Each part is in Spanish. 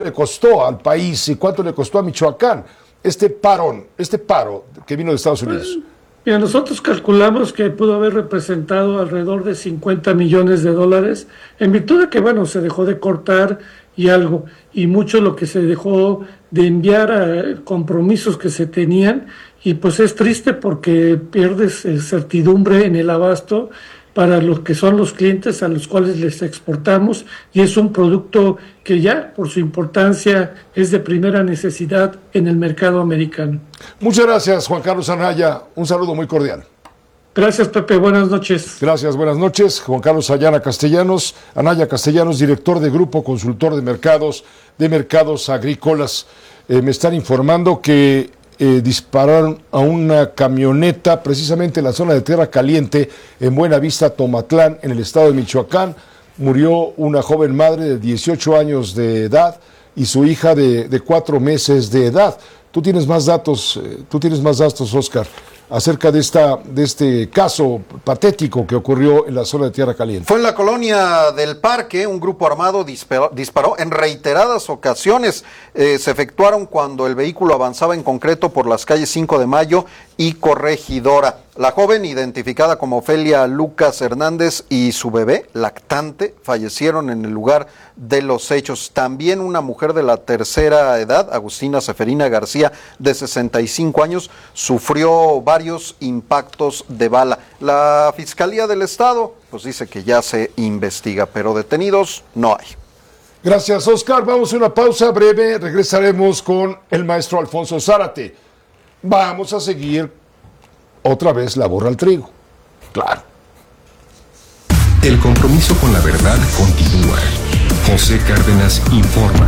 le costó al país y cuánto le costó a Michoacán este paro que vino de Estados Unidos? Mira, nosotros calculamos que pudo haber representado alrededor de 50 millones de dólares, en virtud de que, bueno, se dejó de cortar y mucho lo que se dejó de enviar a compromisos que se tenían, y pues es triste porque pierdes certidumbre en el abasto para los que son los clientes a los cuales les exportamos, y es un producto que ya por su importancia es de primera necesidad en el mercado americano. Muchas gracias, Juan Carlos Anaya, un saludo muy cordial. Gracias, Pepe, buenas noches. Gracias, buenas noches. Juan Carlos Anaya Castellanos, director de Grupo Consultor de Mercados Agrícolas. Me están informando que dispararon a una camioneta precisamente en la zona de Tierra Caliente, en Buenavista, Tomatlán, en el estado de Michoacán. Murió una joven madre de 18 años de edad y su hija de 4 meses de edad. Tú tienes más datos, Oscar, acerca de este caso patético que ocurrió en la zona de Tierra Caliente. Fue en la colonia del Parque, un grupo armado disparó en reiteradas ocasiones. Se efectuaron cuando el vehículo avanzaba en concreto por las calles 5 de Mayo y Corregidora. La joven, identificada como Ofelia Lucas Hernández, y su bebé lactante fallecieron en el lugar de los hechos. También una mujer de la tercera edad, Agustina Seferina García, de 65 años, sufrió varios impactos de bala. La Fiscalía del Estado pues dice que ya se investiga, pero detenidos no hay. Gracias, Oscar. Vamos a una pausa breve. Regresaremos con el maestro Alfonso Zárate. Vamos a seguir otra vez la borra al trigo. Claro. El compromiso con la verdad continúa. José Cárdenas informa.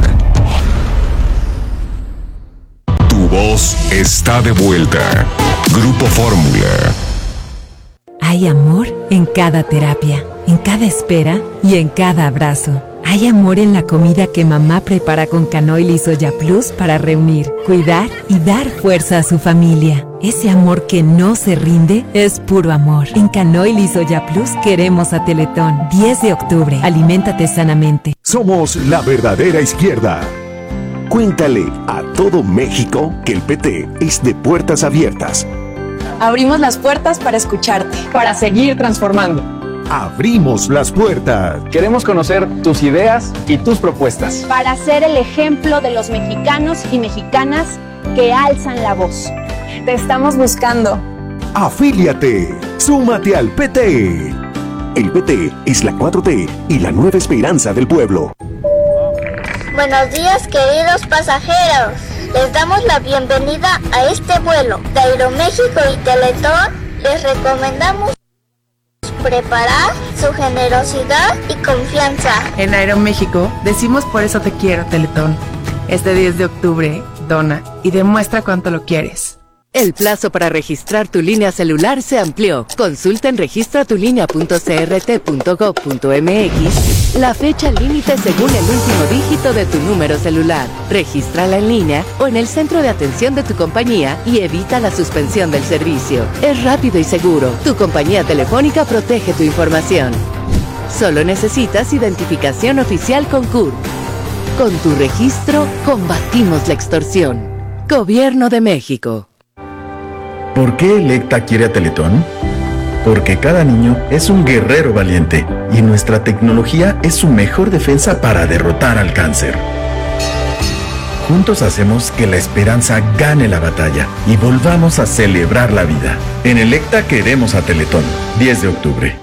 Tu voz está de vuelta. Grupo Fórmula. Hay amor en cada terapia, en cada espera y en cada abrazo. Hay amor en la comida que mamá prepara con canoil y soya plus para reunir, cuidar y dar fuerza a su familia. Ese amor que no se rinde es puro amor. En canoil y soya plus queremos a Teletón. 10 de octubre. Aliméntate sanamente. Somos la verdadera izquierda. Cuéntale a todo México que el PT es de puertas abiertas. Abrimos las puertas para escucharte, para seguir transformando. Abrimos las puertas. Queremos conocer tus ideas y tus propuestas. Para ser el ejemplo de los mexicanos y mexicanas que alzan la voz. Te estamos buscando. Afíliate. Súmate al PT. El PT es la 4T y la nueva esperanza del pueblo. Buenos días, queridos pasajeros. Les damos la bienvenida a este vuelo. De Aeroméxico y Teletón les recomendamos preparar su generosidad y confianza. En Aeroméxico decimos por eso te quiero, Teletón. Este 10 de octubre, dona y demuestra cuánto lo quieres. El plazo para registrar tu línea celular se amplió. Consulta en registratulínea.crt.gov.mx la fecha límite según el último dígito de tu número celular. Regístrala en línea o en el centro de atención de tu compañía y evita la suspensión del servicio. Es rápido y seguro. Tu compañía telefónica protege tu información. Solo necesitas identificación oficial con CURP. Con tu registro, combatimos la extorsión. Gobierno de México. ¿Por qué Electa quiere a Teletón? Porque cada niño es un guerrero valiente y nuestra tecnología es su mejor defensa para derrotar al cáncer. Juntos hacemos que la esperanza gane la batalla y volvamos a celebrar la vida. En Electa queremos a Teletón. 10 de octubre.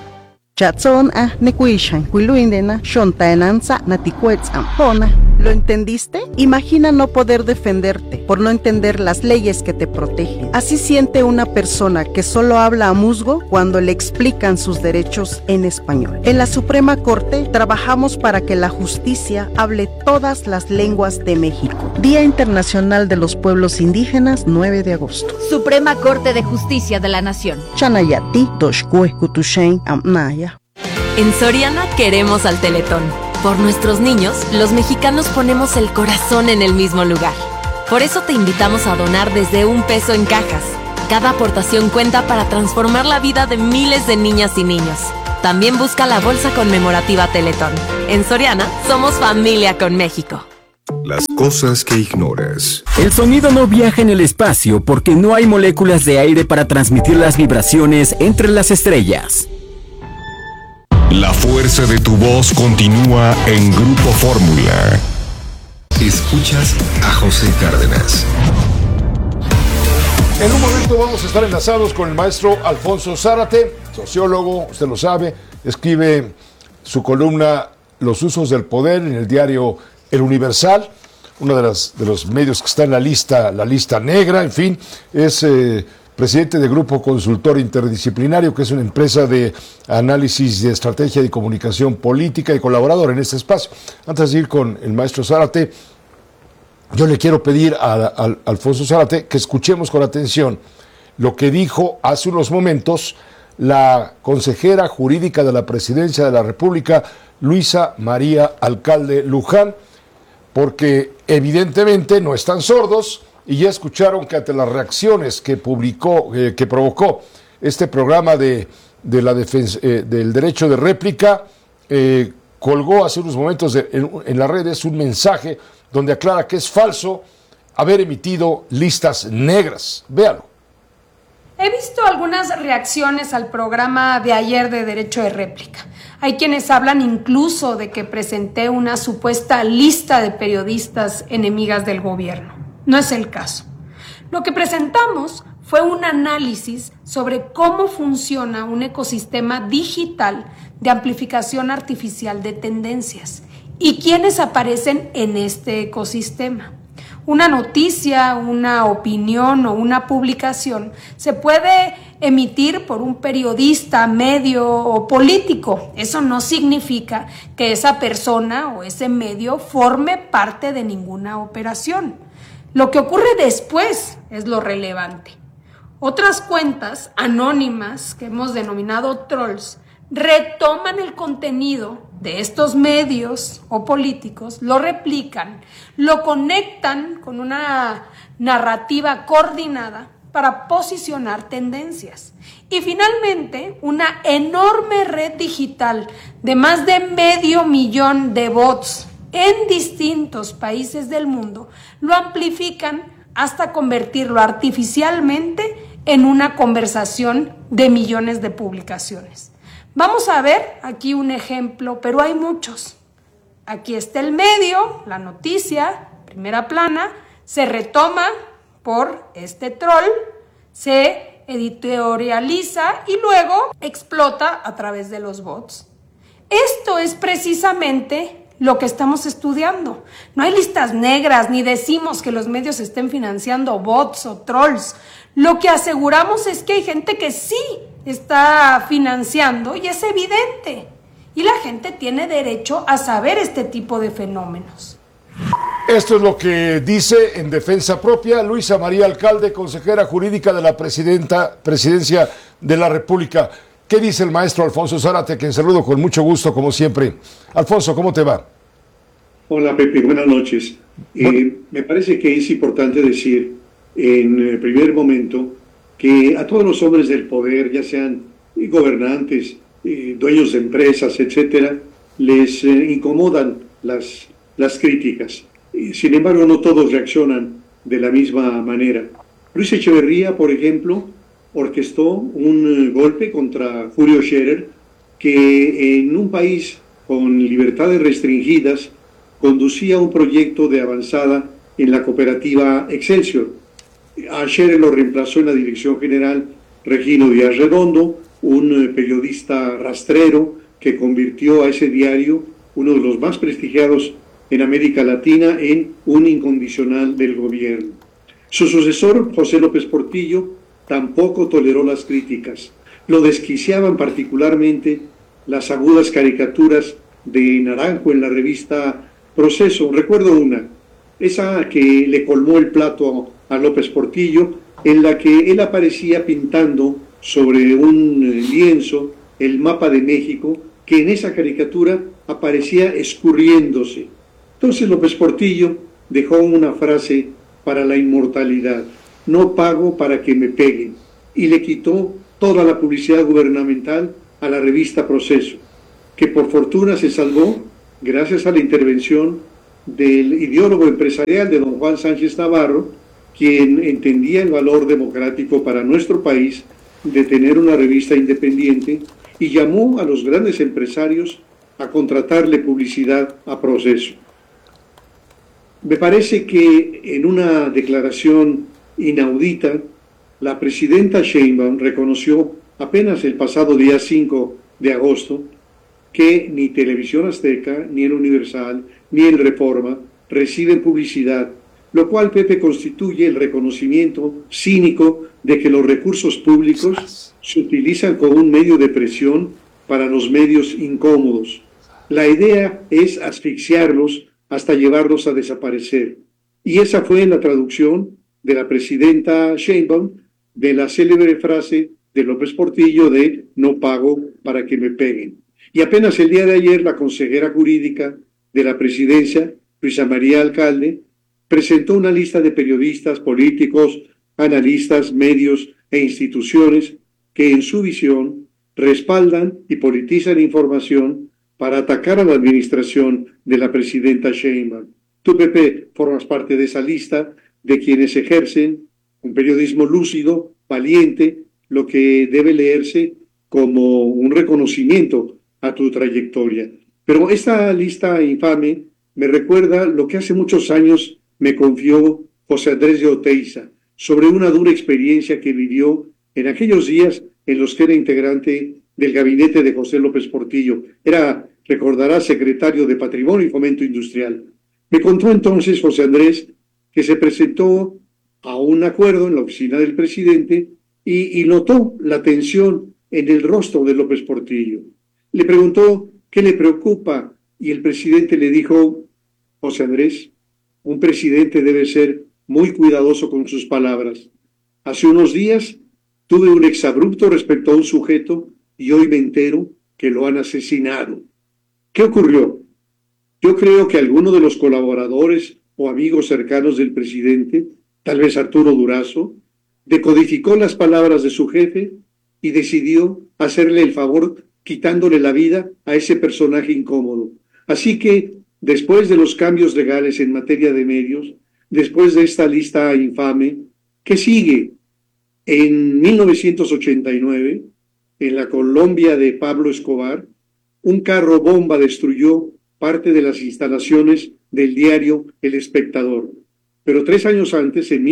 ¿Lo entendiste? Imagina no poder defenderte por no entender las leyes que te protegen. Así siente una persona que solo habla a musgo cuando le explican sus derechos en español. En la Suprema Corte trabajamos para que la justicia hable todas las lenguas de México. Día Internacional de los Pueblos Indígenas, 9 de agosto. Suprema Corte de Justicia de la Nación. Chanayati, Toshkue, Kutushen, Amnaya. En Soriana queremos al Teletón. Por nuestros niños, los mexicanos ponemos el corazón en el mismo lugar. Por eso te invitamos a donar desde $1 en cajas. Cada aportación cuenta para transformar la vida de miles de niñas y niños. También busca la bolsa conmemorativa Teletón. En Soriana, somos familia con México. Las cosas que ignoras. El sonido no viaja en el espacio porque no hay moléculas de aire para transmitir las vibraciones entre las estrellas. La fuerza de tu voz continúa en Grupo Fórmula. Escuchas a José Cárdenas. En un momento vamos a estar enlazados con el maestro Alfonso Zárate, sociólogo, usted lo sabe, escribe su columna Los usos del poder en el diario El Universal, uno de los medios que está en la lista negra, en fin, es presidente de Grupo Consultor Interdisciplinario, que es una empresa de análisis de estrategia de comunicación política y colaborador en este espacio. Antes de ir con el maestro Zárate, yo le quiero pedir a Alfonso Zárate que escuchemos con atención lo que dijo hace unos momentos la consejera jurídica de la Presidencia de la República, Luisa María Alcalde Luján, porque evidentemente no están sordos y ya escucharon que ante las reacciones que provocó este programa de la defensa del derecho de réplica, colgó hace unos momentos en las redes un mensaje donde aclara que es falso haber emitido listas negras. Véalo. He visto algunas reacciones al programa de ayer de derecho de réplica. Hay quienes hablan incluso de que presenté una supuesta lista de periodistas enemigas del gobierno. No es el caso. Lo que presentamos fue un análisis sobre cómo funciona un ecosistema digital de amplificación artificial de tendencias y quiénes aparecen en este ecosistema. Una noticia, una opinión o una publicación se puede emitir por un periodista, medio o político. Eso no significa que esa persona o ese medio forme parte de ninguna operación. Lo que ocurre después es lo relevante. Otras cuentas anónimas que hemos denominado trolls retoman el contenido de estos medios o políticos, lo replican, lo conectan con una narrativa coordinada para posicionar tendencias. Y finalmente, una enorme red digital de más de 500,000 de bots en distintos países del mundo lo amplifican hasta convertirlo artificialmente en una conversación de millones de publicaciones. Vamos a ver aquí un ejemplo, pero hay muchos. Aquí está el medio, la noticia, primera plana, se retoma por este troll, se editorializa y luego explota a través de los bots. Esto es precisamente lo que estamos estudiando. No hay listas negras, ni decimos que los medios estén financiando bots o trolls. Lo que aseguramos es que hay gente que sí está financiando y es evidente. Y la gente tiene derecho a saber este tipo de fenómenos. Esto es lo que dice en defensa propia Luisa María Alcalde, consejera jurídica de la Presidencia de la República. ¿Qué dice el maestro Alfonso Zárate, quien saludo con mucho gusto, como siempre? Alfonso, ¿cómo te va? Hola, Pepe, buenas noches. Me parece que es importante decir, en el primer momento, que a todos los hombres del poder, ya sean gobernantes, dueños de empresas, etcétera, les incomodan las críticas. Sin embargo, no todos reaccionan de la misma manera. Luis Echeverría, por ejemplo, orquestó un golpe contra Julio Scherer, que en un país con libertades restringidas conducía un proyecto de avanzada en la cooperativa Excelsior. A Scherer lo reemplazó en la dirección general Regino Díaz Redondo, un periodista rastrero que convirtió a ese diario, uno de los más prestigiados en América Latina, en un incondicional del gobierno. Su sucesor, José López Portillo, tampoco toleró las críticas. Lo desquiciaban particularmente las agudas caricaturas de Naranjo en la revista Proceso. Recuerdo una, esa que le colmó el plato a López Portillo, en la que él aparecía pintando sobre un lienzo el mapa de México, que en esa caricatura aparecía escurriéndose. Entonces López Portillo dejó una frase para la inmortalidad: no pago para que me peguen, y le quitó toda la publicidad gubernamental a la revista Proceso, que por fortuna se salvó gracias a la intervención del ideólogo empresarial de don Juan Sánchez Navarro, quien entendía el valor democrático para nuestro país de tener una revista independiente y llamó a los grandes empresarios a contratarle publicidad a Proceso. Me parece que en una declaración inaudita, la presidenta Sheinbaum reconoció apenas el pasado día 5 de agosto que ni Televisión Azteca, ni el Universal, ni el Reforma reciben publicidad, lo cual, Pepe, constituye el reconocimiento cínico de que los recursos públicos se utilizan como un medio de presión para los medios incómodos. La idea es asfixiarlos hasta llevarlos a desaparecer. Y esa fue la traducción de la presidenta Sheinbaum de la célebre frase de López Portillo de "no pago para que me peguen". Y apenas el día de ayer la consejera jurídica de la presidencia, Luisa María Alcalde, presentó una lista de periodistas, políticos, analistas, medios e instituciones que en su visión respaldan y politizan información para atacar a la administración de la presidenta Sheinbaum. Tú, Pepe, formas parte de esa lista de quienes ejercen un periodismo lúcido, valiente, lo que debe leerse como un reconocimiento a tu trayectoria. Pero esta lista infame me recuerda lo que hace muchos años me confió José Andrés de Oteiza sobre una dura experiencia que vivió en aquellos días en los que era integrante del gabinete de José López Portillo. Era, recordará, secretario de Patrimonio y Fomento Industrial. Me contó entonces José Andrés que se presentó a un acuerdo en la oficina del presidente y notó la tensión en el rostro de López Portillo. Le preguntó qué le preocupa y el presidente le dijo: José Andrés, un presidente debe ser muy cuidadoso con sus palabras. Hace unos días tuve un exabrupto respecto a un sujeto y hoy me entero que lo han asesinado. ¿Qué ocurrió? Yo creo que alguno de los colaboradores o amigos cercanos del presidente, tal vez Arturo Durazo, decodificó las palabras de su jefe y decidió hacerle el favor quitándole la vida a ese personaje incómodo. Así que, después de los cambios legales en materia de medios, después de esta lista infame, ¿qué sigue? En 1989, en la Colombia de Pablo Escobar, un carro bomba destruyó parte de las instalaciones del diario El Espectador. Pero 3 años antes, en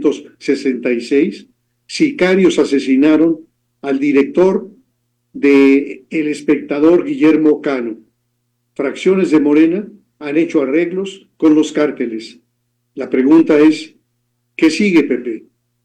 1966, sicarios asesinaron al director de El Espectador, Guillermo Cano. Fracciones de Morena han hecho arreglos con los cárteles. La pregunta es, ¿qué sigue, Pepe?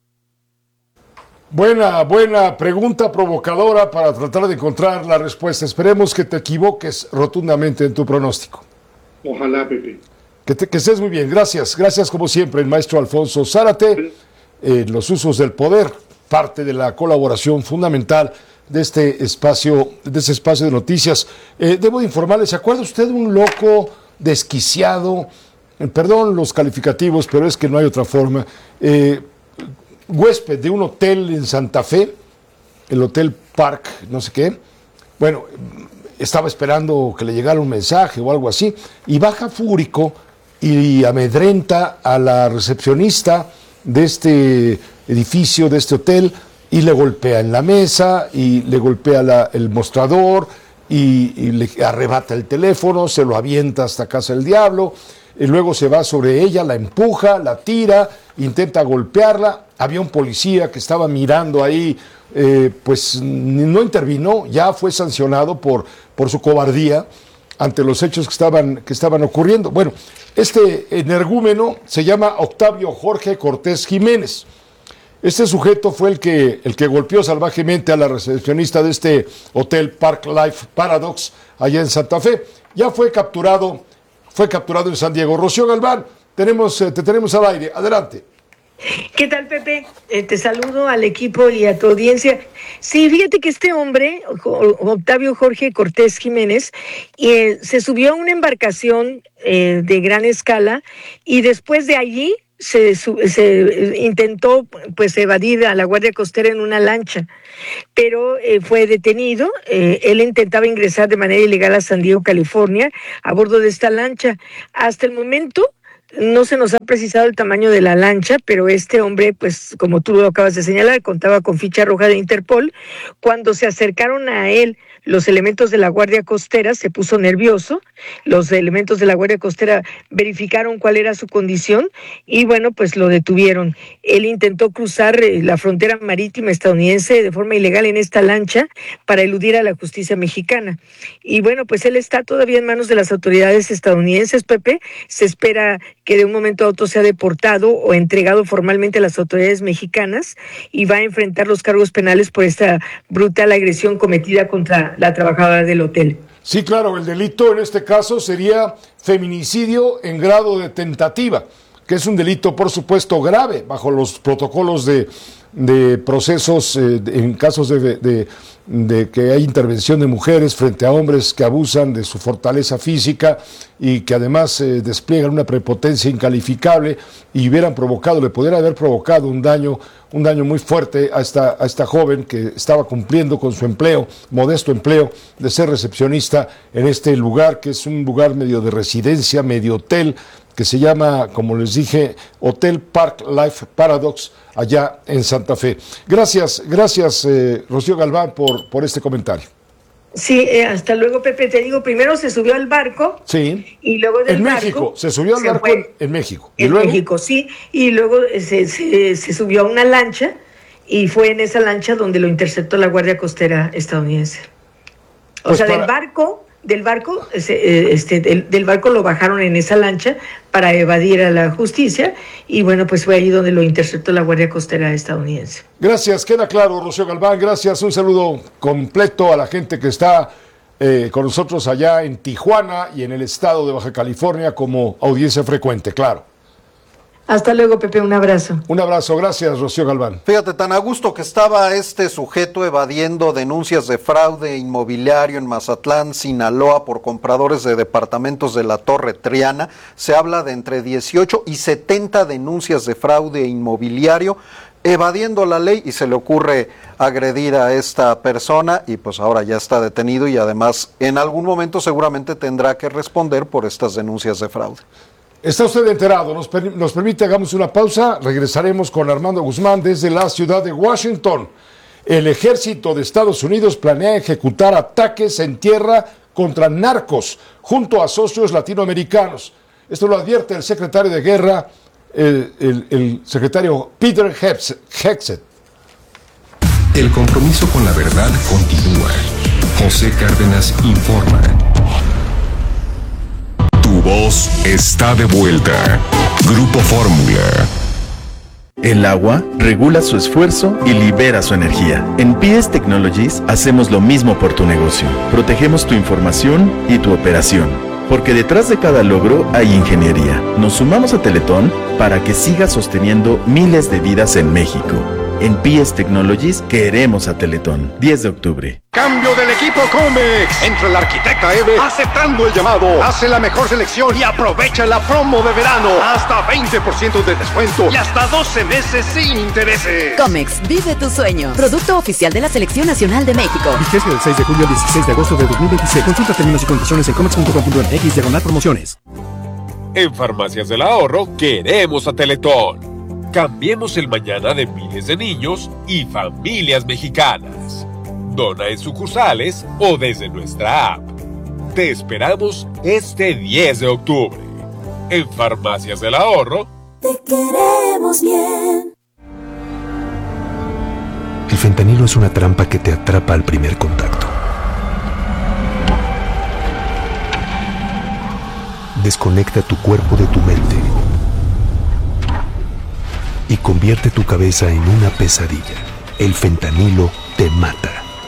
Buena pregunta provocadora para tratar de encontrar la respuesta. Esperemos que te equivoques rotundamente en tu pronóstico. Ojalá, Pepe. Que estés muy bien. Gracias como siempre, el maestro Alfonso Zárate, los usos del poder, parte de la colaboración fundamental de este espacio de noticias. Debo de informarle, ¿se acuerda usted de un loco desquiciado? Perdón los calificativos, pero es que no hay otra forma. Huésped de un hotel en Santa Fe, el Hotel Park, no sé qué. Bueno, estaba esperando que le llegara un mensaje o algo así, y baja fúrico y amedrenta a la recepcionista de este edificio, de este hotel, y le golpea en la mesa, y le golpea el mostrador, y le arrebata el teléfono, se lo avienta hasta casa del diablo, y luego se va sobre ella, la empuja, la tira, intenta golpearla. Había un policía que estaba mirando ahí, pues no intervino, ya fue sancionado por su cobardía ante los hechos que estaban ocurriendo. Bueno, este energúmeno se llama Octavio Jorge Cortés Jiménez. Este sujeto fue el que golpeó salvajemente a la recepcionista de este hotel Park Life Paradox allá en Santa Fe. Ya fue capturado en San Diego. Rocío Galván, te tenemos al aire. Adelante. ¿Qué tal, Pepe? Te saludo al equipo y a tu audiencia. Sí, fíjate que este hombre, Octavio Jorge Cortés Jiménez, se subió a una embarcación de gran escala y después de allí se intentó pues evadir a la Guardia Costera en una lancha, pero fue detenido. Él intentaba ingresar de manera ilegal a San Diego, California, a bordo de esta lancha. Hasta el momento no se nos ha precisado el tamaño de la lancha, pero este hombre, pues como tú lo acabas de señalar, contaba con ficha roja de Interpol. Cuando se acercaron a él los elementos de la Guardia Costera, se puso nervioso. Los elementos de la Guardia Costera verificaron cuál era su condición y bueno, pues lo detuvieron. Él intentó cruzar la frontera marítima estadounidense de forma ilegal en esta lancha para eludir a la justicia mexicana. Y bueno, pues él está todavía en manos de las autoridades estadounidenses, Pepe. Se espera que de un momento a otro sea deportado o entregado formalmente a las autoridades mexicanas y va a enfrentar los cargos penales por esta brutal agresión cometida contra la trabajadora del hotel. Sí, claro, el delito en este caso sería feminicidio en grado de tentativa, que es un delito, por supuesto, grave bajo los protocolos de procesos en casos de que hay intervención de mujeres frente a hombres que abusan de su fortaleza física y que además despliegan una prepotencia incalificable y le pudiera haber provocado un daño muy fuerte a esta joven que estaba cumpliendo con su modesto empleo de ser recepcionista en este lugar, que es un lugar medio de residencia, medio hotel, que se llama, como les dije, Hotel Park Life Paradox, allá en Santa Fe. Gracias, Rocío Galván, por este comentario. Sí, hasta luego, Pepe. Te digo, primero se subió al barco. Sí. Y luego del en barco. México, se subió al barco en México. En México, sí. Y luego se subió a una lancha y fue en esa lancha donde lo interceptó la Guardia Costera estadounidense. O sea, del barco lo bajaron en esa lancha para evadir a la justicia y bueno, pues fue ahí donde lo interceptó la Guardia Costera estadounidense. Gracias, queda claro, Rocío Galván, gracias, un saludo completo a la gente que está con nosotros allá en Tijuana y en el estado de Baja California como audiencia frecuente, claro. Hasta luego, Pepe, un abrazo. Un abrazo, gracias, Rocío Galván. Fíjate, tan a gusto que estaba este sujeto evadiendo denuncias de fraude inmobiliario en Mazatlán, Sinaloa, por compradores de departamentos de la Torre Triana. Se habla de entre 18 y 70 denuncias de fraude inmobiliario, evadiendo la ley, y se le ocurre agredir a esta persona y pues ahora ya está detenido y además en algún momento seguramente tendrá que responder por estas denuncias de fraude. Está usted enterado, nos permite, hagamos una pausa, regresaremos con Armando Guzmán desde la ciudad de Washington. El ejército de Estados Unidos planea ejecutar ataques en tierra contra narcos junto a socios latinoamericanos. Esto lo advierte el secretario de Guerra, el secretario Peter Hegseth. El compromiso con la verdad continúa. José Cárdenas informa. Tu voz está de vuelta. Grupo Fórmula. El agua regula su esfuerzo y libera su energía. En PS Technologies hacemos lo mismo por tu negocio. Protegemos tu información y tu operación. Porque detrás de cada logro hay ingeniería. Nos sumamos a Teletón para que siga sosteniendo miles de vidas en México. En PS Technologies queremos a Teletón. 10 de octubre. Cambio del equipo Comex. Entra el arquitecta Eve aceptando el llamado. Hace la mejor selección y aprovecha la promo de verano. Hasta 20% de descuento y hasta 12 meses sin intereses. Comex, vive tu sueño. Producto oficial de la Selección Nacional de México. Vigencia del 6 de julio al 16 de agosto de 2026. Consulta términos y condiciones en comex.com.mx/promociones. En Farmacias del Ahorro queremos a Teletón. Cambiemos el mañana de miles de niños y familias mexicanas. Dona en sucursales o desde nuestra app. Te esperamos este 10 de octubre. En Farmacias del Ahorro. Te queremos bien. El fentanilo es una trampa que te atrapa al primer contacto. Desconecta tu cuerpo de tu mente y convierte tu cabeza en una pesadilla. El fentanilo te mata.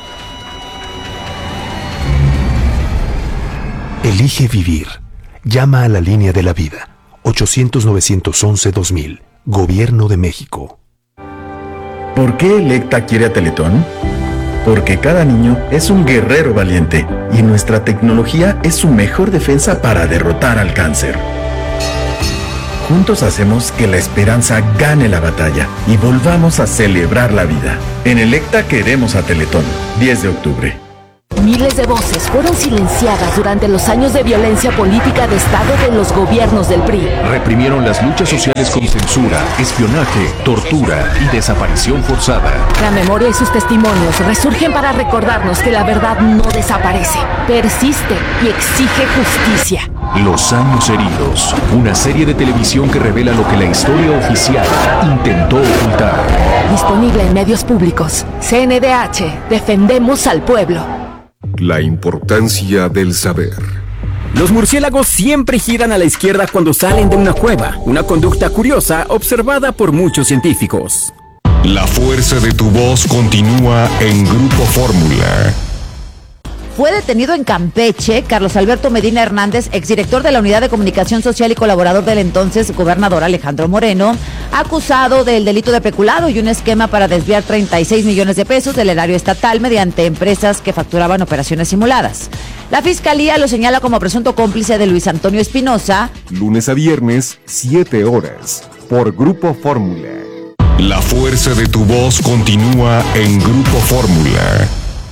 Elige vivir. Llama a la línea de la vida. 800-911-2000. Gobierno de México. ¿Por qué Electa quiere a Teletón? Porque cada niño es un guerrero valiente y nuestra tecnología es su mejor defensa para derrotar al cáncer. Juntos hacemos que la esperanza gane la batalla y volvamos a celebrar la vida. En Electa queremos a Teletón. 10 de octubre. Miles de voces fueron silenciadas durante los años de violencia política de Estado de los gobiernos del PRI. Reprimieron las luchas sociales con censura, espionaje, tortura y desaparición forzada. La memoria y sus testimonios resurgen para recordarnos que la verdad no desaparece, persiste y exige justicia. Los años heridos, una serie de televisión que revela lo que la historia oficial intentó ocultar. Disponible en medios públicos. CNDH, defendemos al pueblo. La importancia del saber. Los murciélagos siempre giran a la izquierda cuando salen de una cueva, una conducta curiosa observada por muchos científicos. La fuerza de tu voz continúa en Grupo Fórmula. Fue detenido en Campeche Carlos Alberto Medina Hernández, exdirector de la Unidad de Comunicación Social y colaborador del entonces gobernador Alejandro Moreno, acusado del delito de peculado y un esquema para desviar 36 millones de pesos del erario estatal mediante empresas que facturaban operaciones simuladas. La Fiscalía lo señala como presunto cómplice de Luis Antonio Espinosa. Lunes a viernes, 7 horas, por Grupo Fórmula. La fuerza de tu voz continúa en Grupo Fórmula.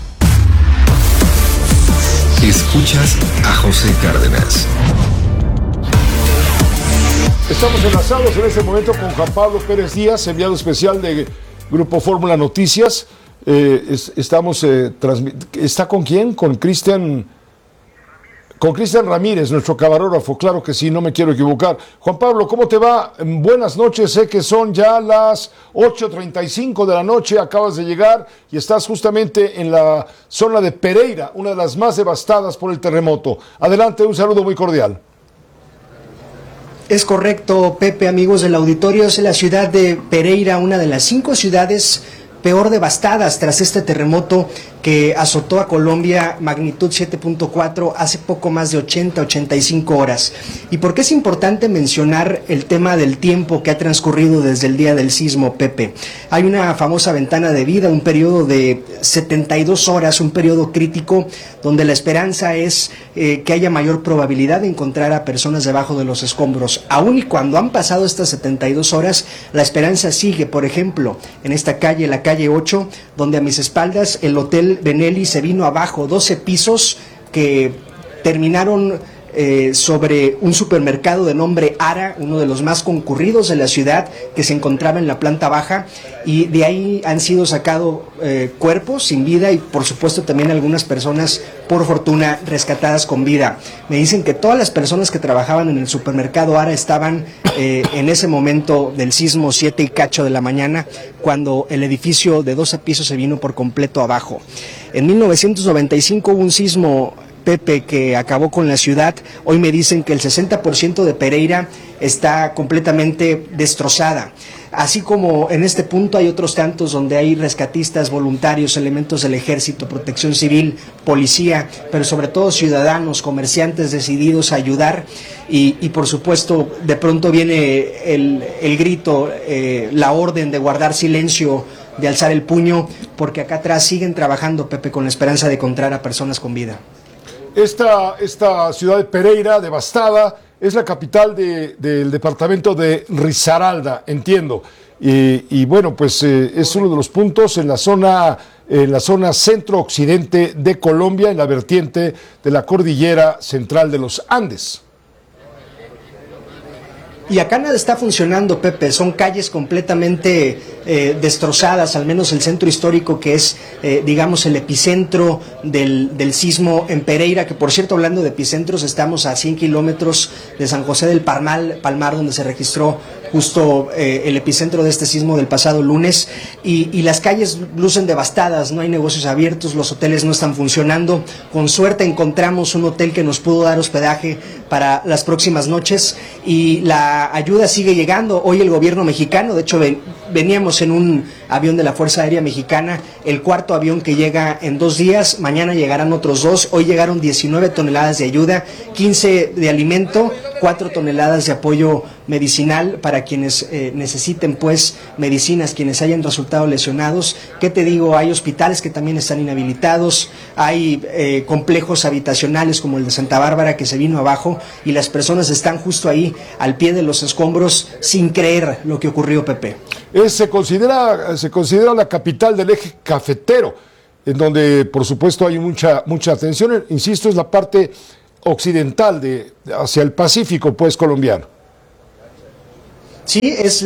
Escuchas a José Cárdenas. Estamos enlazados en este momento con Juan Pablo Pérez Díaz, enviado especial de Grupo Fórmula Noticias. ¿Está con quién? Con Cristian Ramírez, nuestro camarógrafo, claro que sí, no me quiero equivocar. Juan Pablo, ¿cómo te va? Buenas noches, sé que son ya las 8:35 de la noche, acabas de llegar y estás justamente en la zona de Pereira, una de las más devastadas por el terremoto. Adelante, un saludo muy cordial. Es correcto, Pepe, amigos del auditorio, es la ciudad de Pereira, una de las 5 ciudades peor devastadas tras este terremoto que azotó a Colombia, magnitud 7.4, hace poco más de 85 horas. ¿Y por qué es importante mencionar el tema del tiempo que ha transcurrido desde el día del sismo, Pepe? Hay una famosa ventana de vida, un periodo de 72 horas, un periodo crítico, donde la esperanza es que haya mayor probabilidad de encontrar a personas debajo de los escombros. Aún y cuando han pasado estas 72 horas, la esperanza sigue. Por ejemplo, en esta calle, la calle 8, donde a mis espaldas el Hotel Benelli se vino abajo, 12 pisos que terminaron sobre un supermercado de nombre Ara, uno de los más concurridos de la ciudad, que se encontraba en la planta baja, y de ahí han sido sacados cuerpos sin vida y por supuesto también algunas personas, por fortuna, rescatadas con vida. Me dicen que todas las personas que trabajaban en el supermercado Ara estaban en ese momento del sismo 7 y cacho de la mañana, cuando el edificio de 12 pisos se vino por completo abajo. En 1995 hubo un sismo, Pepe, que acabó con la ciudad. Hoy me dicen que el 60% de Pereira está completamente destrozada. Así como en este punto hay otros tantos donde hay rescatistas, voluntarios, elementos del ejército, protección civil, policía, pero sobre todo ciudadanos, comerciantes decididos a ayudar y por supuesto de pronto viene el grito, la orden de guardar silencio, de alzar el puño, porque acá atrás siguen trabajando, Pepe, con la esperanza de encontrar a personas con vida. Esta ciudad de Pereira, devastada, es la capital del departamento de Risaralda, entiendo. Y bueno, pues es uno de los puntos en la zona centro-occidente de Colombia, en la vertiente de la cordillera central de los Andes. Y acá nada está funcionando, Pepe, son calles completamente destrozadas, al menos el centro histórico, que es, digamos, el epicentro del sismo en Pereira, que por cierto, hablando de epicentros, estamos a 100 kilómetros de San José del Palmar, donde se registró justo el epicentro de este sismo del pasado lunes, y las calles lucen devastadas, no hay negocios abiertos, los hoteles no están funcionando. Con suerte encontramos un hotel que nos pudo dar hospedaje para las próximas noches, y la ayuda sigue llegando. Hoy el gobierno mexicano, de hecho veníamos en un avión de la Fuerza Aérea Mexicana, el cuarto avión que llega en 2 días, mañana llegarán otros 2, hoy llegaron 19 toneladas de ayuda, 15 de alimento, 4 toneladas de apoyo medicinal para quienes necesiten pues medicinas, quienes hayan resultado lesionados. ¿Qué te digo? Hay hospitales que también están inhabilitados, hay complejos habitacionales como el de Santa Bárbara que se vino abajo y las personas están justo ahí al pie de los escombros sin creer lo que ocurrió, Pepe. Se considera la capital del eje cafetero, en donde por supuesto hay mucha atención, insisto, es la parte occidental hacia el Pacífico pues colombiano. Sí, es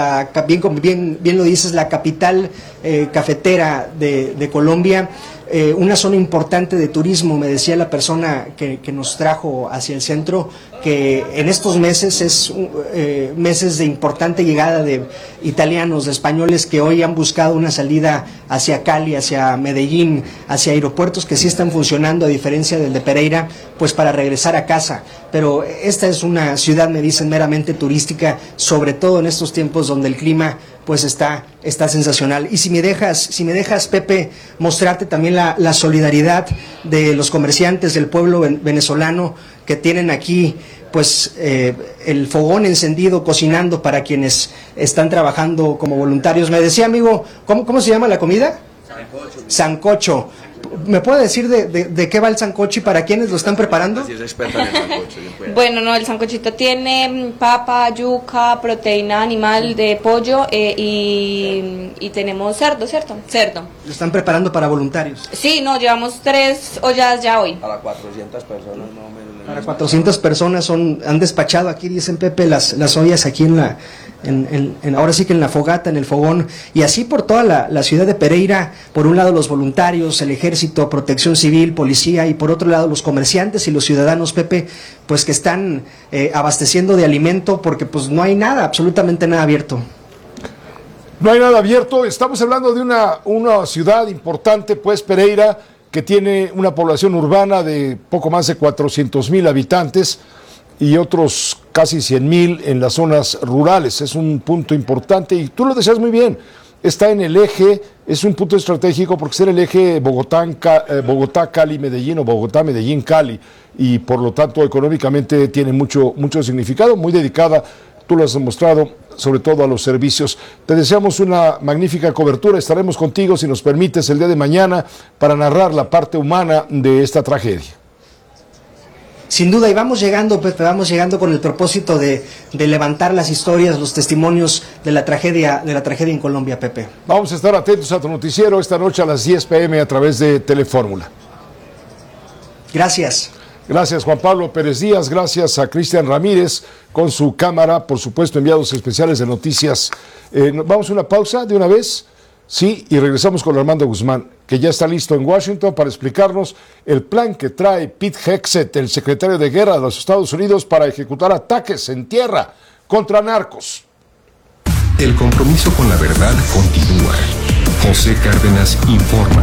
bien lo dices, la capital cafetera de Colombia, una zona importante de turismo. Me decía la persona que nos trajo hacia el centro que en estos meses es meses de importante llegada de italianos, de españoles que hoy han buscado una salida hacia Cali, hacia Medellín, hacia aeropuertos que sí están funcionando, a diferencia del de Pereira, pues para regresar a casa. Pero esta es una ciudad, me dicen, meramente turística, sobre todo en estos tiempos donde el clima pues está sensacional. Y si me dejas, Pepe, mostrarte también la solidaridad de los comerciantes del pueblo venezolano que tienen aquí pues el fogón encendido cocinando para quienes están trabajando como voluntarios. Me decía, amigo, ¿cómo se llama la comida? Sancocho. ¿Me puede decir de qué va el sancocho y para quiénes lo están preparando? Bueno, no, el sancochito tiene papa, yuca, proteína animal de pollo y tenemos cerdo, ¿cierto? Cerdo. ¿Lo están preparando para voluntarios? Sí, no, llevamos 3 ollas ya hoy. Para 400 personas más o menos. Para 400 personas han despachado aquí, dicen Pepe, las ollas aquí ahora sí que en la fogata, en el fogón, y así por toda la ciudad de Pereira. Por un lado los voluntarios, el ejército, protección civil, policía, y por otro lado los comerciantes y los ciudadanos, Pepe, pues que están abasteciendo de alimento porque pues no hay nada, absolutamente nada abierto. No hay nada abierto. Estamos hablando de una ciudad importante, pues Pereira, que tiene una población urbana de poco más de 400,000 habitantes y otros casi 100,000 en las zonas rurales. Es un punto importante y tú lo decías muy bien, está en el eje, es un punto estratégico porque está en el eje Bogotá-Cali-Medellín o Bogotá-Medellín-Cali, y por lo tanto económicamente tiene mucho significado, muy dedicada, tú lo has demostrado, sobre todo a los servicios. Te deseamos una magnífica cobertura, estaremos contigo si nos permites el día de mañana para narrar la parte humana de esta tragedia. Sin duda, y vamos llegando, Pepe, con el propósito de levantar las historias, los testimonios de la tragedia en Colombia, Pepe. Vamos a estar atentos a tu noticiero esta noche a las 10 p.m. a través de Telefórmula. Gracias. Gracias, Juan Pablo Pérez Díaz, gracias a Cristian Ramírez con su cámara, por supuesto, enviados especiales de noticias. Vamos a una pausa de una vez, sí, y regresamos con Armando Guzmán, que ya está listo en Washington para explicarnos el plan que trae Pete Hegseth, el secretario de Guerra de los Estados Unidos, para ejecutar ataques en tierra contra narcos. El compromiso con la verdad continúa. José Cárdenas informa.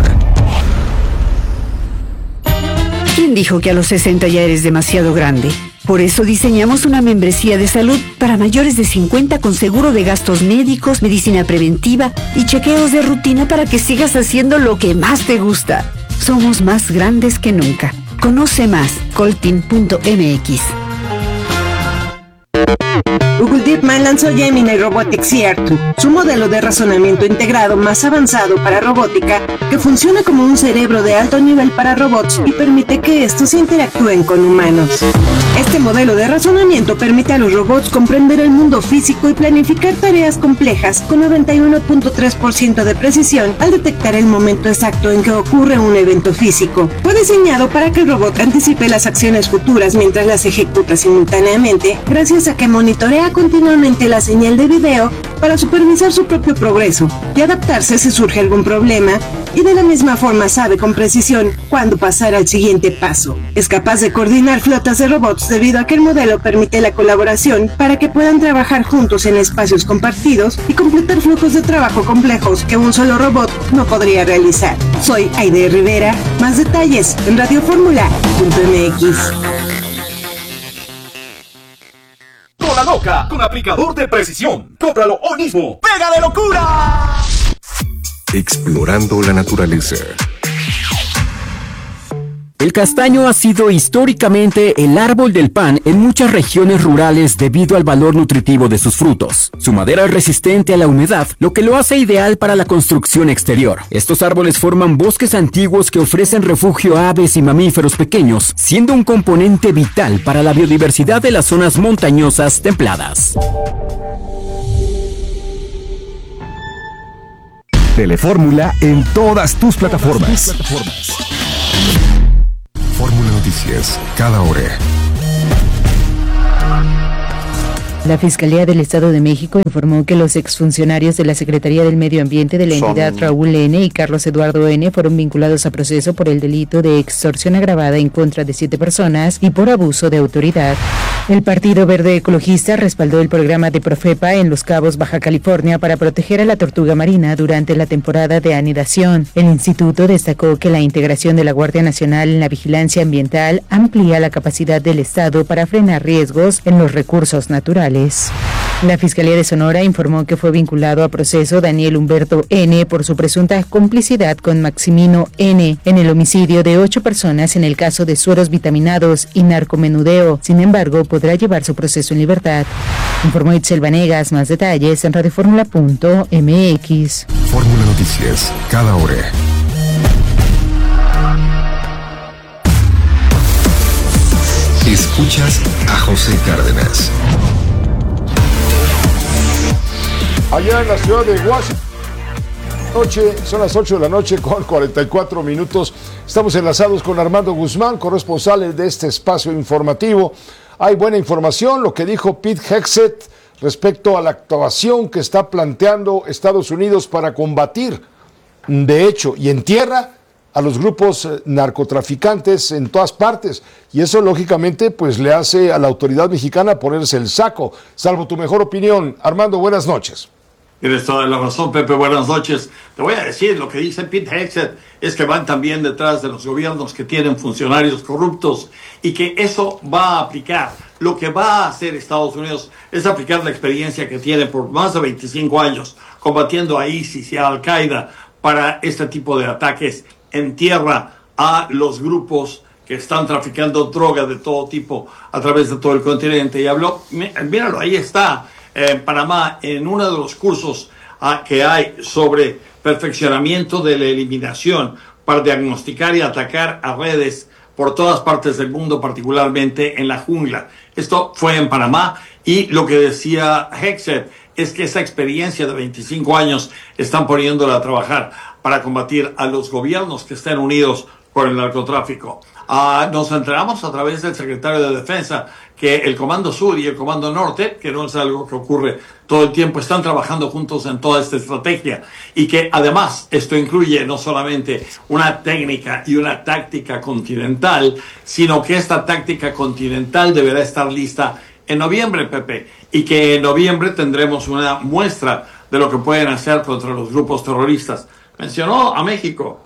¿Quién dijo que a los 60 ya eres demasiado grande? Por eso diseñamos una membresía de salud para mayores de 50 con seguro de gastos médicos, medicina preventiva y chequeos de rutina para que sigas haciendo lo que más te gusta. Somos más grandes que nunca. Conoce más, coltin.mx. Google DeepMind lanzó Gemini Robotics CR2, su modelo de razonamiento integrado más avanzado para robótica, que funciona como un cerebro de alto nivel para robots y permite que estos interactúen con humanos. Este modelo de razonamiento permite a los robots comprender el mundo físico y planificar tareas complejas con 91.3% de precisión al detectar el momento exacto en que ocurre un evento físico. Fue diseñado para que el robot anticipe las acciones futuras mientras las ejecuta simultáneamente, gracias a que monitorea continuamente la señal de video para supervisar su propio progreso y adaptarse si surge algún problema, y de la misma forma sabe con precisión cuándo pasar al siguiente paso. Es capaz de coordinar flotas de robots debido a que el modelo permite la colaboración para que puedan trabajar juntos en espacios compartidos y completar flujos de trabajo complejos que un solo robot no podría realizar. Soy Aide Rivera, más detalles en radioformula.mx. La Loca, con aplicador de precisión. ¡Cómpralo hoy mismo! ¡Pega de locura! Explorando la naturaleza. El castaño ha sido históricamente el árbol del pan en muchas regiones rurales debido al valor nutritivo de sus frutos. Su madera es resistente a la humedad, lo que lo hace ideal para la construcción exterior. Estos árboles forman bosques antiguos que ofrecen refugio a aves y mamíferos pequeños, siendo un componente vital para la biodiversidad de las zonas montañosas templadas. Telefórmula en todas tus plataformas. Fórmula Noticias, cada hora. La Fiscalía del Estado de México informó que los exfuncionarios de la Secretaría del Medio Ambiente de la entidad Raúl N. y Carlos Eduardo N. fueron vinculados a proceso por el delito de extorsión agravada en contra de 7 personas y por abuso de autoridad. El Partido Verde Ecologista respaldó el programa de Profepa en Los Cabos, Baja California, para proteger a la tortuga marina durante la temporada de anidación. El instituto destacó que la integración de la Guardia Nacional en la vigilancia ambiental amplía la capacidad del Estado para frenar riesgos en los recursos naturales. La Fiscalía de Sonora informó que fue vinculado a proceso Daniel Humberto N. por su presunta complicidad con Maximino N. en el homicidio de 8 personas en el caso de sueros vitaminados y narcomenudeo. Sin embargo, podrá llevar su proceso en libertad. Informó Itzel Vanegas. Más detalles en radioformula.mx. Fórmula Noticias, cada hora. Escuchas a José Cárdenas. Allá en la ciudad de Washington, son las 8 de la noche con 44 minutos. Estamos enlazados con Armando Guzmán, corresponsal de este espacio informativo. Hay buena información, lo que dijo Pete Hegseth respecto a la actuación que está planteando Estados Unidos para combatir, de hecho, y en tierra, a los grupos narcotraficantes en todas partes. Y eso, lógicamente, pues le hace a la autoridad mexicana ponerse el saco. Salvo tu mejor opinión. Armando, buenas noches. Tienes toda la razón, Pepe, buenas noches. Te voy a decir, lo que dice Pete Hegseth es que van también detrás de los gobiernos que tienen funcionarios corruptos y que eso va a aplicar. Lo que va a hacer Estados Unidos es aplicar la experiencia que tiene por más de 25 años combatiendo a ISIS y a Al-Qaeda para este tipo de ataques en tierra a los grupos que están traficando droga de todo tipo a través de todo el continente. Y habló, míralo, ahí está. En Panamá, en uno de los cursos que hay sobre perfeccionamiento de la eliminación para diagnosticar y atacar a redes por todas partes del mundo, particularmente en la jungla. Esto fue en Panamá y lo que decía Hegseth es que esa experiencia de 25 años están poniéndola a trabajar para combatir a los gobiernos que estén unidos por el narcotráfico. Nos enteramos a través del secretario de Defensa que el Comando Sur y el Comando Norte, que no es algo que ocurre todo el tiempo, están trabajando juntos en toda esta estrategia y que además esto incluye no solamente una técnica y una táctica continental, sino que esta táctica continental deberá estar lista en noviembre, Pepe, y que en noviembre tendremos una muestra de lo que pueden hacer contra los grupos terroristas. Mencionó a México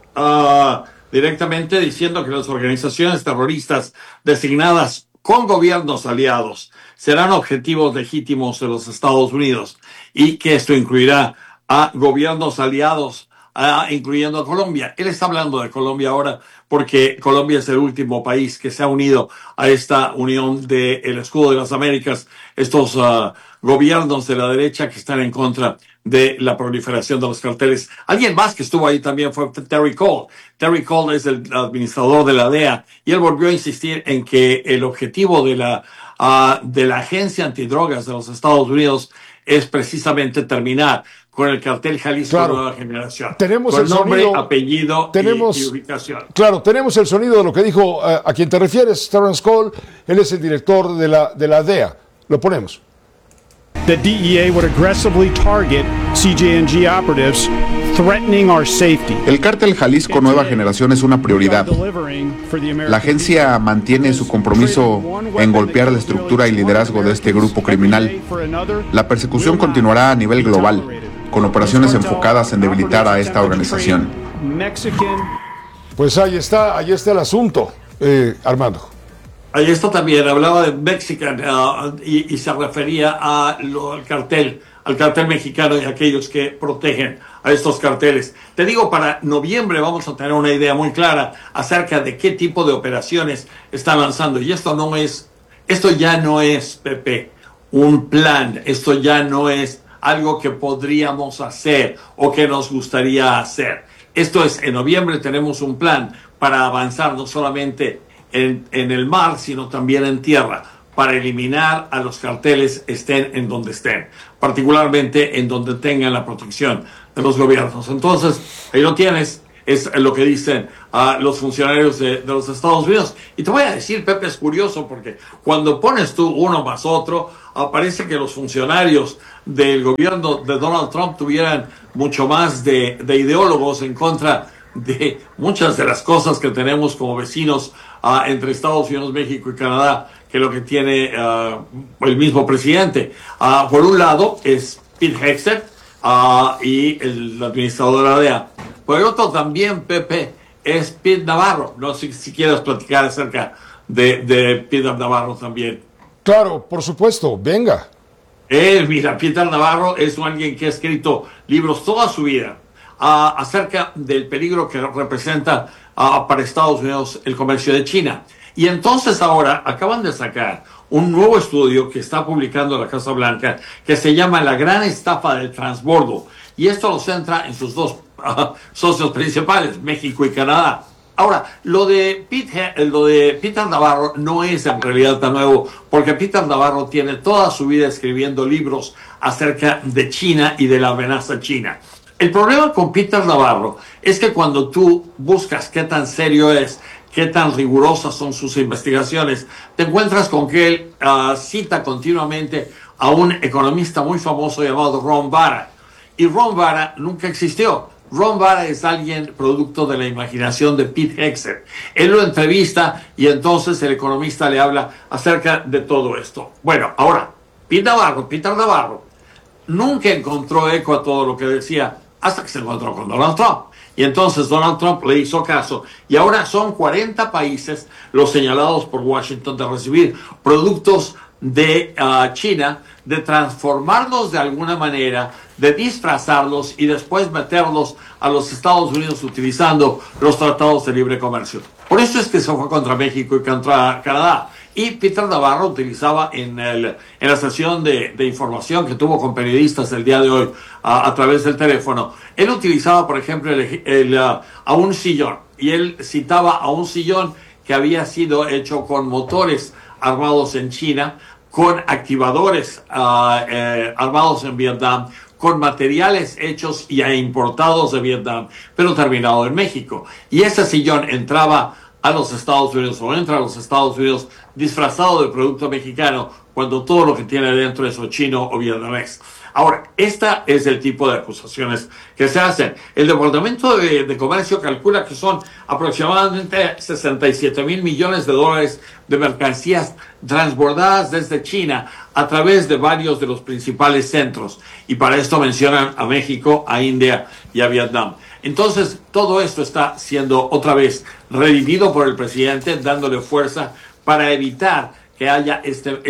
directamente diciendo que las organizaciones terroristas designadas con gobiernos aliados serán objetivos legítimos de los Estados Unidos y que esto incluirá a gobiernos aliados, incluyendo a Colombia. Él está hablando de Colombia ahora porque Colombia es el último país que se ha unido a esta unión del Escudo de las Américas, estos gobiernos de la derecha que están en contra de la proliferación de los carteles. Alguien más que estuvo ahí también fue Terry Cole. Terry Cole es el administrador de la DEA y él volvió a insistir en que el objetivo de la Agencia Antidrogas de los Estados Unidos es precisamente terminar con el cartel Jalisco Nueva Generación. Tenemos con el nombre, sonido, apellido y ubicación. Claro, tenemos el sonido de lo que dijo a quien te refieres, Terrence Cole. Él es el director de la DEA. Lo ponemos. The DEA would aggressively target CJNG operatives, threatening our safety. El cártel Jalisco Nueva Generación es una prioridad. La agencia mantiene su compromiso en golpear la estructura y liderazgo de este grupo criminal. La persecución continuará a nivel global, con operaciones enfocadas en debilitar a esta organización. Pues ahí está el asunto, Armando. Esto también hablaba de Mexican y se refería al cartel mexicano y a aquellos que protegen a estos carteles. Te digo, para noviembre vamos a tener una idea muy clara acerca de qué tipo de operaciones están lanzando. Y esto ya no es, Pepe, un plan. Esto ya no es algo que podríamos hacer o que nos gustaría hacer. Esto es, en noviembre tenemos un plan para avanzar no solamente en el mar, sino también en tierra, para eliminar a los carteles estén en donde estén, particularmente en donde tengan la protección de los gobiernos. Entonces, ahí lo tienes, es lo que dicen los funcionarios de los Estados Unidos. Y te voy a decir, Pepe, es curioso porque cuando pones tú uno más otro, parece que los funcionarios del gobierno de Donald Trump tuvieran mucho más de ideólogos en contra de muchas de las cosas que tenemos como vecinos entre Estados Unidos, México y Canadá, que lo que tiene el mismo presidente. Por un lado es Pete Hegseth y el administrador de la DEA. Por el otro también, Pepe, es Pete Navarro. No sé si quieres platicar acerca de Pete Navarro también. Claro, por supuesto, venga. Mira, Peter Navarro es alguien que ha escrito libros toda su vida acerca del peligro que representa para Estados Unidos el comercio de China. Y entonces ahora acaban de sacar un nuevo estudio que está publicando la Casa Blanca que se llama La Gran Estafa del Transbordo. Y esto lo centra en sus dos socios principales, México y Canadá. Ahora, lo de Peter Navarro no es en realidad tan nuevo, porque Peter Navarro tiene toda su vida escribiendo libros acerca de China y de la amenaza china. El problema con Peter Navarro es que cuando tú buscas qué tan serio es, qué tan rigurosas son sus investigaciones, te encuentras con que él cita continuamente a un economista muy famoso llamado Ron Vara. Y Ron Vara nunca existió. Ron Vara es alguien producto de la imaginación de Pete Hegseth. Él lo entrevista y entonces el economista le habla acerca de todo esto. Bueno, ahora, Peter Navarro nunca encontró eco a todo lo que decía hasta que se encontró con Donald Trump. Y entonces Donald Trump le hizo caso. Y ahora son 40 países los señalados por Washington de recibir productos de China, de transformarlos de alguna manera, de disfrazarlos y después meterlos a los Estados Unidos utilizando los tratados de libre comercio. Por eso es que se fue contra México y contra Canadá. Y Peter Navarro utilizaba en la sesión de información que tuvo con periodistas el día de hoy a través del teléfono, él utilizaba, por ejemplo, a un sillón. Y él citaba a un sillón que había sido hecho con motores armados en China, con activadores armados en Vietnam, con materiales hechos y importados de Vietnam, pero terminado en México. Y ese sillón entraba a los Estados Unidos o entra a los Estados Unidos disfrazado de producto mexicano cuando todo lo que tiene dentro es o chino o vietnamés. Ahora, esta es el tipo de acusaciones que se hacen. El Departamento de Comercio calcula que son aproximadamente 67 mil millones de dólares de mercancías transbordadas desde China a través de varios de los principales centros. Y para esto mencionan a México, a India y a Vietnam. Entonces, todo esto está siendo otra vez revivido por el presidente, dándole fuerza para evitar que haya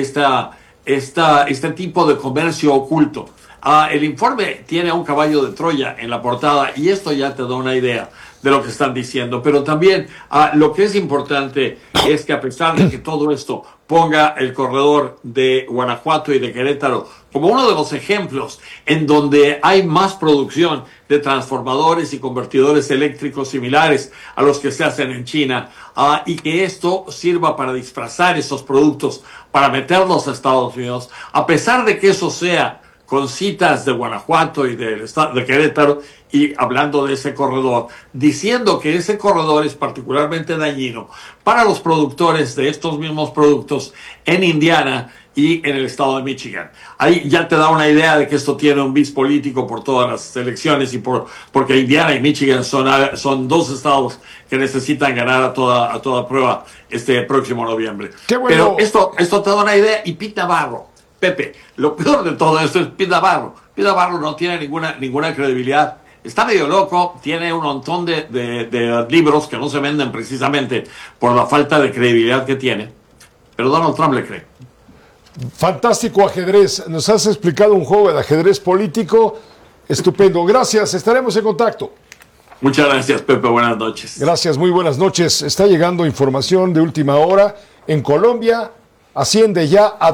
este tipo de comercio oculto. El informe tiene un caballo de Troya en la portada y esto ya te da una idea de lo que están diciendo. Pero también lo que es importante es que a pesar de que todo esto ponga el corredor de Guanajuato y de Querétaro como uno de los ejemplos en donde hay más producción de transformadores y convertidores eléctricos similares a los que se hacen en China, y que esto sirva para disfrazar esos productos, para meterlos a Estados Unidos, a pesar de que eso sea con citas de Guanajuato y de Querétaro, y hablando de ese corredor, diciendo que ese corredor es particularmente dañino para los productores de estos mismos productos en Indiana y en el estado de Michigan. Ahí ya te da una idea de que esto tiene un bis político por todas las elecciones y porque Indiana y Michigan son dos estados que necesitan ganar a toda prueba este próximo noviembre. Qué bueno. Pero esto te da una idea. Y Pete Navarro, Pepe, lo peor de todo esto es Pete Navarro. Pete Navarro no tiene ninguna credibilidad. Está medio loco, tiene un montón de libros que no se venden precisamente por la falta de credibilidad que tiene. pero Donald Trump le cree. Fantástico ajedrez. Nos has explicado un juego de ajedrez político estupendo. Gracias, estaremos en contacto. Muchas gracias, Pepe. Buenas noches. Gracias, muy buenas noches. Está llegando información de última hora. En Colombia asciende ya a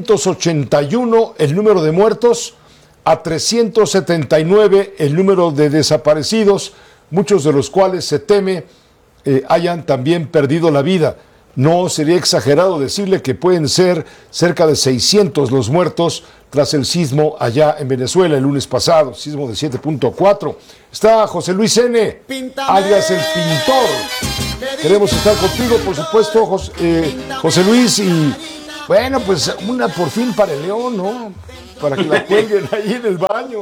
281 el número de muertos, a 379 el número de desaparecidos, muchos de los cuales se teme hayan también perdido la vida. No sería exagerado decirle que pueden ser cerca de 600 los muertos tras el sismo allá en Venezuela el lunes pasado, sismo de 7.4. Está José Luis N., alias El Pintor. Queremos estar contigo, por supuesto, José Luis, y bueno, pues una por fin para el León, ¿no? Para que la cuelguen ahí en el baño.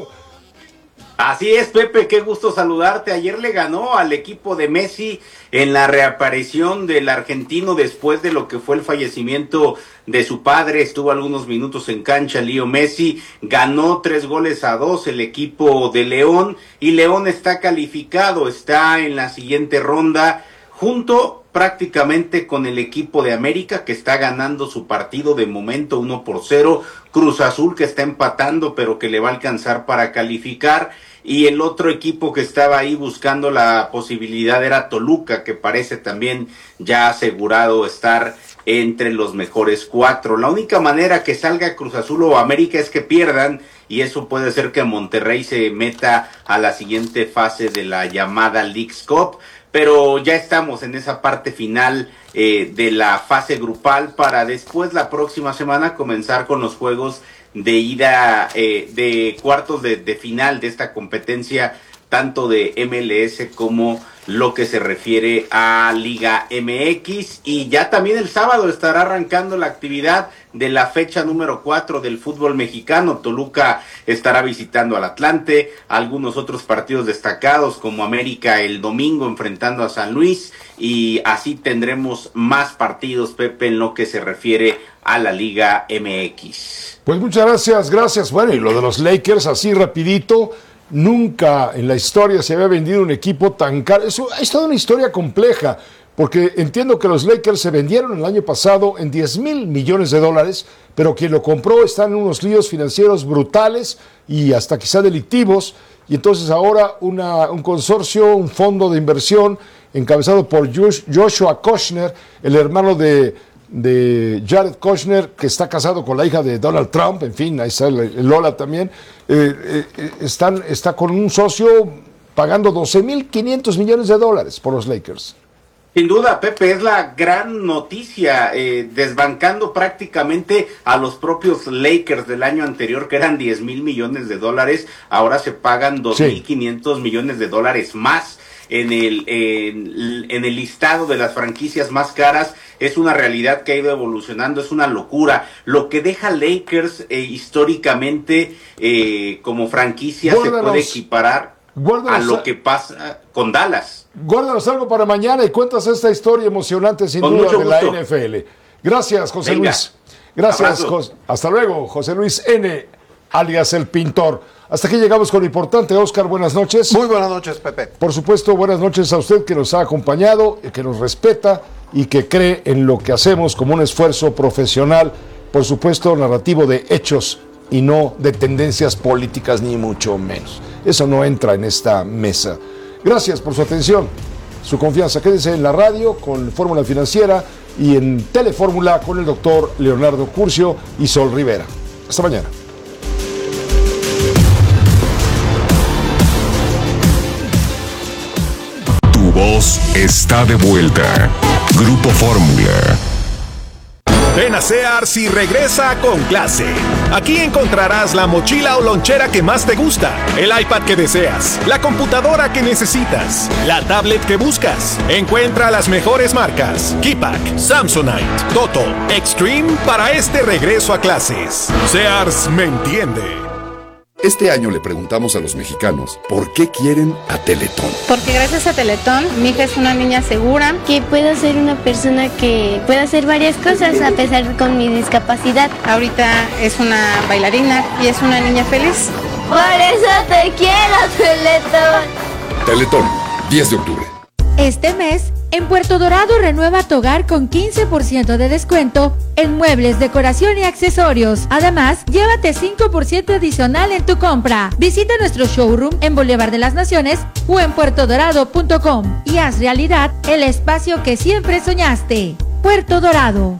Así es, Pepe, qué gusto saludarte. Ayer le ganó al equipo de Messi en la reaparición del argentino después de lo que fue el fallecimiento de su padre. Estuvo algunos minutos en cancha Leo Messi, ganó 3-2 el equipo de León, y León está calificado, está en la siguiente ronda, junto prácticamente con el equipo de América, que está ganando su partido de momento 1-0, Cruz Azul, que está empatando pero que le va a alcanzar para calificar, y el otro equipo que estaba ahí buscando la posibilidad era Toluca, que parece también ya asegurado estar entre los mejores 4. La única manera que salga Cruz Azul o América es que pierdan, y eso puede ser que Monterrey se meta a la siguiente fase de la llamada Leagues Cup, pero ya estamos en esa parte final de la fase grupal, para después la próxima semana comenzar con los juegos de ida de cuartos de final de esta competencia, tanto de MLS como lo que se refiere a Liga MX. Y ya también el sábado estará arrancando la actividad de la fecha número 4 del fútbol mexicano. Toluca estará visitando al Atlante, algunos otros partidos destacados como América el domingo enfrentando a San Luis, y así tendremos más partidos, Pepe, en lo que se refiere a la Liga MX. Pues muchas gracias. Bueno, y lo de los Lakers, así rapidito. Nunca en la historia se había vendido un equipo tan caro. Eso es toda una historia compleja, porque entiendo que los Lakers se vendieron el año pasado en $10,000 millones, pero quien lo compró está en unos líos financieros brutales y hasta quizá delictivos, y entonces ahora un consorcio, un fondo de inversión encabezado por Joshua Kushner, el hermano de Jared Kushner, que está casado con la hija de Donald Trump, en fin, ahí está el Lola también, está con un socio pagando $12,500 millones por los Lakers. Sin duda, Pepe, es la gran noticia, desbancando prácticamente a los propios Lakers del año anterior, que eran $10,000 millones, ahora se pagan $2,500 millones más. En el listado de las franquicias más caras. Es una realidad que ha ido evolucionando, es una locura. Lo que deja Lakers históricamente como franquicia se puede equiparar a lo que pasa con Dallas. Guárdanos algo para mañana y cuentas esta historia emocionante sin duda de la NFL. Gracias, José Luis. Gracias, hasta luego, José Luis N., alias El Pintor. Hasta aquí llegamos con lo importante. Oscar, buenas noches. Muy buenas noches, Pepe. Por supuesto, buenas noches a usted que nos ha acompañado, que nos respeta y que cree en lo que hacemos como un esfuerzo profesional, por supuesto, narrativo de hechos y no de tendencias políticas, ni mucho menos. Eso no entra en esta mesa. Gracias por su atención, su confianza. Quédense en la radio con Fórmula Financiera y en Telefórmula con el doctor Leonardo Curcio y Sol Rivera. Hasta mañana. Tu voz está de vuelta. Grupo Fórmula. Ven a Sears y regresa con clase. Aquí encontrarás la mochila o lonchera que más te gusta, el iPad que deseas, la computadora que necesitas, la tablet que buscas. Encuentra las mejores marcas: Keypack, Samsonite, Toto, Extreme para este regreso a clases. Sears me entiende. Este año le preguntamos a los mexicanos por qué quieren a Teletón. Porque gracias a Teletón, mi hija es una niña segura. Que pueda ser una persona que pueda hacer varias cosas a pesar con mi discapacidad. Ahorita es una bailarina y es una niña feliz. Por eso te quiero, Teletón. Teletón, 10 de octubre. Este mes, En Puerto Dorado renueva tu hogar con 15% de descuento en muebles, decoración y accesorios. Además, llévate 5% adicional en tu compra. Visita nuestro showroom en Boulevard de las Naciones o en puertodorado.com y haz realidad el espacio que siempre soñaste. Puerto Dorado.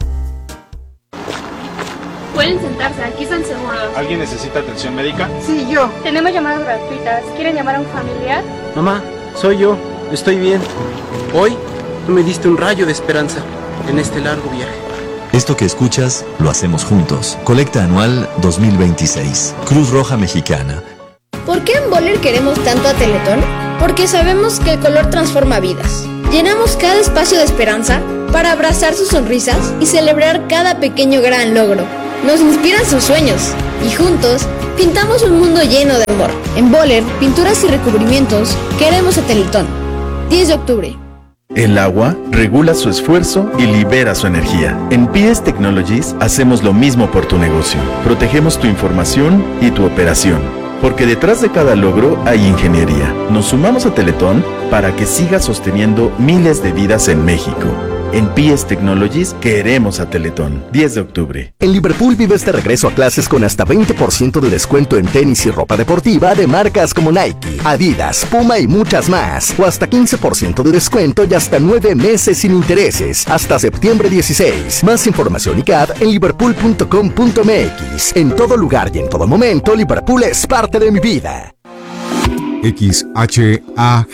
Pueden sentarse, aquí están seguros. ¿Alguien necesita atención médica? Sí, yo. Tenemos llamadas gratuitas. ¿Quieren llamar a un familiar? Mamá, soy yo. Estoy bien. Hoy me diste un rayo de esperanza en este largo viaje. Esto que escuchas, lo hacemos juntos. Colecta anual 2026. Cruz Roja Mexicana. ¿Por qué en Boller queremos tanto a Teletón? Porque sabemos que el color transforma vidas. Llenamos cada espacio de esperanza para abrazar sus sonrisas y celebrar cada pequeño gran logro. Nos inspiran sus sueños y juntos pintamos un mundo lleno de amor. En Boller, pinturas y recubrimientos, queremos a Teletón. 10 de octubre. El agua regula su esfuerzo y libera su energía. En PS Technologies hacemos lo mismo por tu negocio. Protegemos tu información y tu operación. Porque detrás de cada logro hay ingeniería. Nos sumamos a Teletón para que siga sosteniendo miles de vidas en México. En PS Technologies queremos a Teletón. 10 de octubre. En Liverpool vives de regreso a clases con hasta 20% de descuento en tenis y ropa deportiva de marcas como Nike, Adidas, Puma y muchas más. O hasta 15% de descuento y hasta 9 meses sin intereses. Hasta septiembre 16. Más información y CAD en liverpool.com.mx. En todo lugar y en todo momento, Liverpool es parte de mi vida. XHAGR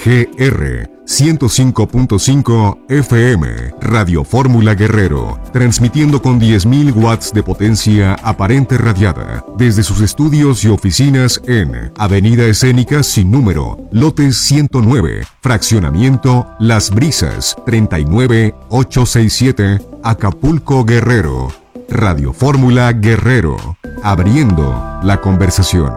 105.5 FM, Radio Fórmula Guerrero, transmitiendo con 10.000 watts de potencia aparente radiada, desde sus estudios y oficinas en Avenida Escénica sin número, lotes 109, fraccionamiento Las Brisas, 39867, Acapulco, Guerrero. Radio Fórmula Guerrero, abriendo la conversación.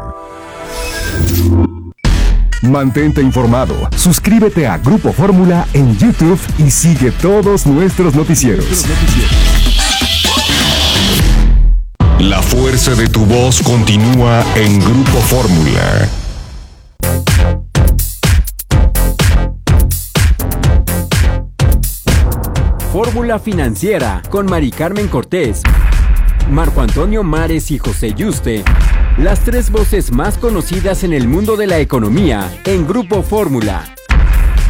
Mantente informado, suscríbete a Grupo Fórmula en YouTube y sigue todos nuestros noticieros. La fuerza de tu voz continúa en Grupo Fórmula. Fórmula Financiera con Mari Carmen Cortés, Marco Antonio Mares y José Yuste. Las tres voces más conocidas en el mundo de la economía en Grupo Fórmula.